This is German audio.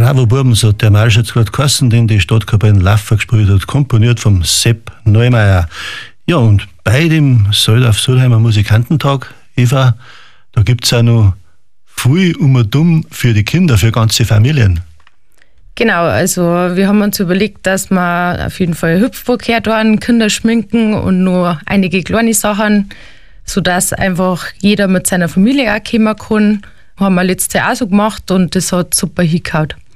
Bravo Buben, so hat der Marsch jetzt gerade geheißen, den die Stadtkapelle Laffer gespielt hat, komponiert vom Sepp Neumeier. Ja, und bei dem Soldorf-Sulheimer Musikantentag, Eva, da gibt es auch noch viel um und um für die Kinder, für ganze Familien. Genau, also wir haben uns überlegt, dass wir auf jeden Fall Hüpfburg hertun, Kinder schminken und nur einige kleine Sachen, sodass einfach jeder mit seiner Familie auch kommen kann. Haben wir letztes Jahr auch so gemacht und das hat super hingehauen.